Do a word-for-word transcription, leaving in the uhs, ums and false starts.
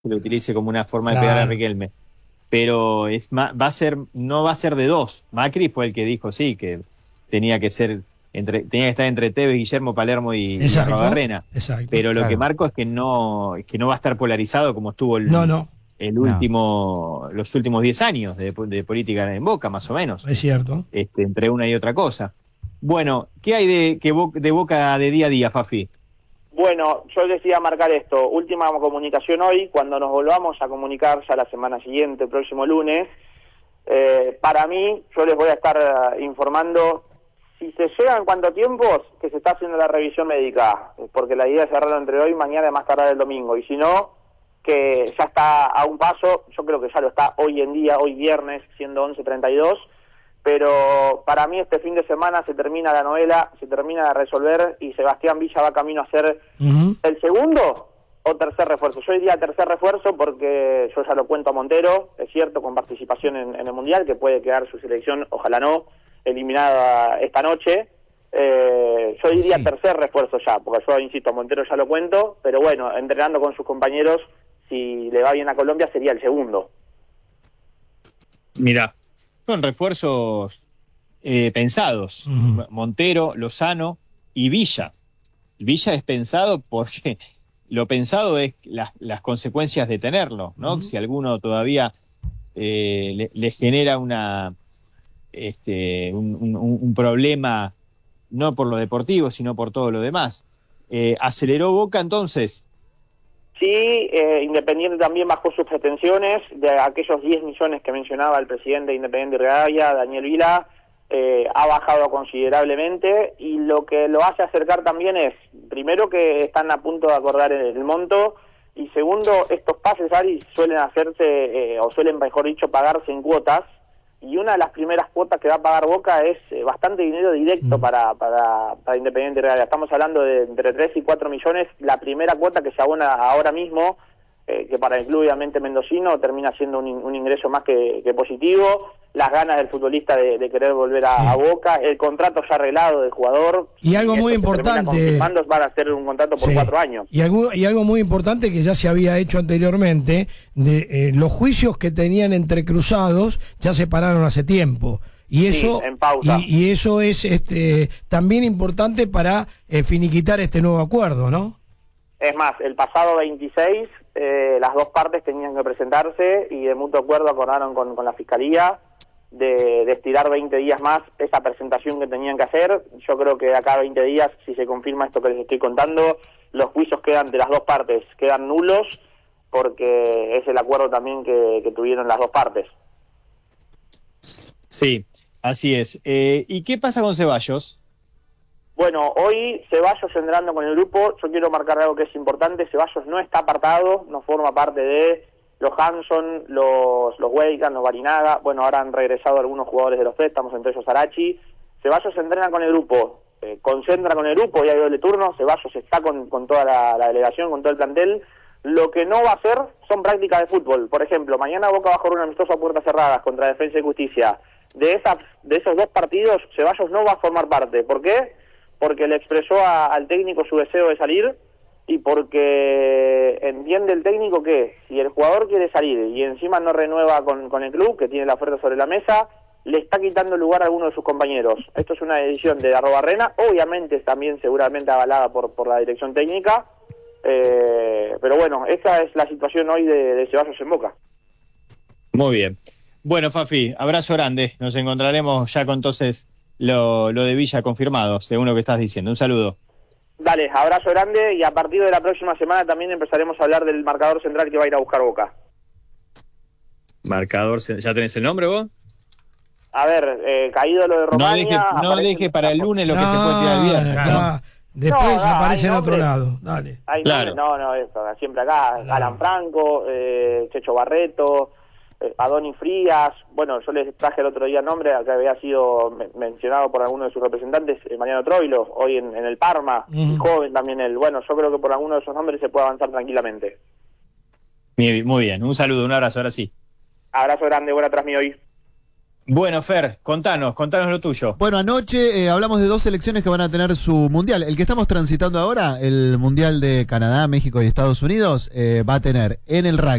que lo utilice como una forma de Claro. pegar a Riquelme. Pero es ma- va a ser, no va a ser de dos. Macri fue el que dijo sí, que tenía que ser entre, tenía que estar entre Tevez, Guillermo Palermo y, y Exacto. Arrobarrena. Exacto. Pero lo que Claro. marco es que no, es que no va a estar polarizado como estuvo No, el, no, el No. último, los últimos diez años de, de política en Boca, más o menos, es cierto. este, entre una y otra cosa. Bueno, ¿qué hay de, que Bo- de Boca de día a día, Fafi? Bueno, yo les iba a marcar esto. Última comunicación hoy, cuando nos volvamos a comunicar ya la semana siguiente, el próximo lunes. Eh, para mí, yo les voy a estar eh, informando si se llega en cuánto tiempo que se está haciendo la revisión médica, porque la idea es cerrarlo entre hoy, mañana y más tardar el domingo. Y si no, que ya está a un paso, yo creo que ya lo está hoy en día, hoy viernes, siendo once treinta y dos. Pero para mí este fin de semana se termina la novela, se termina de resolver y Sebastián Villa va camino a ser Ujú. el segundo o tercer refuerzo. Yo diría tercer refuerzo porque yo ya lo cuento a Montero, es cierto, con participación en, en el Mundial, que puede quedar su selección, ojalá no, eliminada esta noche. Eh, yo diría Sí. tercer refuerzo ya, porque yo, insisto, a Montero ya lo cuento, pero bueno, entrenando con sus compañeros, si le va bien a Colombia, sería el segundo. Mira, son refuerzos eh, pensados. Ujú. Montero, Lozano y Villa. Villa es pensado porque lo pensado es las, las consecuencias de tenerlo, ¿no? Ujú. Si alguno todavía eh, le, le genera una este, un, un- un problema, no por lo deportivo, sino por todo lo demás. Eh, ¿aceleró Boca entonces? Sí, eh, Independiente también bajó sus pretensiones de aquellos diez millones que mencionaba el presidente de Independiente Rivadavia, Daniel Vila, eh, ha bajado considerablemente y lo que lo hace acercar también es, primero que están a punto de acordar el, el monto y segundo, estos pases, Ari, suelen hacerse, eh, o suelen, mejor dicho, pagarse en cuotas y una de las primeras cuotas que va a pagar Boca es eh, bastante dinero directo Mm. para, para, para Independiente Rivadavia. Estamos hablando de entre tres y cuatro millones. La primera cuota que se abona ahora mismo, eh, que para el club obviamente mendocino termina siendo un, in- un ingreso más que, que positivo. Las ganas del futbolista de, de querer volver a, Sí. a Boca, el contrato ya arreglado del jugador. Y algo esto muy se termina importante. confirmando, van a ser un contrato por Sí. cuatro años. Y algo, y algo muy importante que ya se había hecho anteriormente, de eh, los juicios que tenían entrecruzados ya se pararon hace tiempo. Y eso, Sí, en pausa. y, y eso es este también importante para eh, finiquitar este nuevo acuerdo, ¿no? Es más, el pasado veintiséis eh, las dos partes tenían que presentarse y de mutuo acuerdo acordaron con, con la Fiscalía de, de estirar veinte días más esa presentación que tenían que hacer. Yo creo que acá veinte días, si se confirma esto que les estoy contando, los juicios quedan de las dos partes, quedan nulos porque es el acuerdo también que, que tuvieron las dos partes. Sí, así es. Eh, ¿y qué pasa con Ceballos? Bueno, hoy Ceballos entrando con el grupo, yo quiero marcar algo que es importante, Ceballos no está apartado, no forma parte de los Hanson, los, los Weigan, los Barinaga, bueno, ahora han regresado algunos jugadores de los préstamos, entre ellos Arachi. Ceballos entrena con el grupo, eh, concentra con el grupo y hay doble turno, Ceballos está con, con toda la, la delegación, con todo el plantel. Lo que no va a hacer son prácticas de fútbol. Por ejemplo, mañana Boca va a jugar un amistoso a puertas cerradas contra Defensa y Justicia. De, esas, de esos dos partidos, Ceballos no va a formar parte. ¿Por qué? Porque le expresó a, al técnico su deseo de salir y porque entiende el técnico que si el jugador quiere salir y encima no renueva con, con el club, que tiene la oferta sobre la mesa, le está quitando el lugar a alguno de sus compañeros. Esto es una decisión de Arrobarrena, obviamente también seguramente avalada por, por la dirección técnica, eh, pero bueno, esa es la situación hoy de, de Ceballos en Boca. Muy bien. Bueno, Fafi, abrazo grande. Nos encontraremos ya con entonces lo, lo de Villa confirmado, según lo que estás diciendo. Un saludo. Dale, abrazo grande y a partir de la próxima semana también empezaremos a hablar del marcador central que va a ir a buscar Boca. Marcador, ¿ya tenés el nombre vos? A ver, eh, caído lo de No Romania... deje, no aparece deje en para el la- lunes lo que se puede tirar el viernes. No, ¿no? ya. Después No, no, aparece hay en otro nombres. lado. Dale. Hay Claro. nombres, no, no, eso, siempre acá, Claro. Alan Franco, eh, Checho Barreto, eh, Adoni Frías, bueno, yo les traje el otro día el nombre que había sido me- mencionado por alguno de sus representantes, eh, Mariano Troilo, hoy en, en el Parma, Ujú. y joven también él, bueno, yo creo que por alguno de esos nombres se puede avanzar tranquilamente. Muy bien, muy bien. Un saludo, un abrazo, ahora sí. Abrazo grande, buena tras mí hoy. Bueno, Fer, contanos, contanos lo tuyo. Bueno, anoche eh, hablamos de dos selecciones que van a tener su mundial. El que estamos transitando ahora, el mundial de Canadá, México y Estados Unidos, eh, va a tener en el rugby